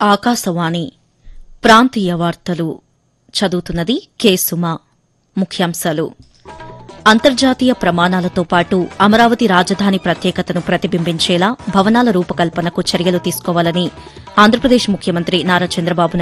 ఆకాశవాణి ప్రాంతీయ వార్తలు చదువుతున్నది కె సుమ. ముఖ్యాంశాలు అంతర్జాతీయ ప్రమాణాలతో పాటు అమరావతి రాజధాని ప్రత్యేకతను ప్రతిబింబించేలా భవనాల రూపకల్పనకు చర్యలు తీసుకోవాలని ఆంధ్రప్రదేశ్ ముఖ్యమంత్రి నారా చంద్రబాబు